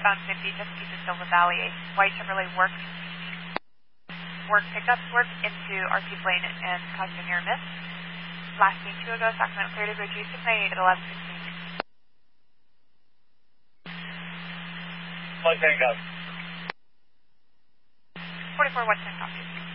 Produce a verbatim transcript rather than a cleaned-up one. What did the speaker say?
westbound fifty, Chesapeake to Silva Valley, a white Chevrolet work, work pickup swerved into Arcade Lane and caused a near miss. Last being two ago, Sacramento clear to go G six ninety-eight at eleven fifteen. Flight Tango. forty-four, one ten, copy.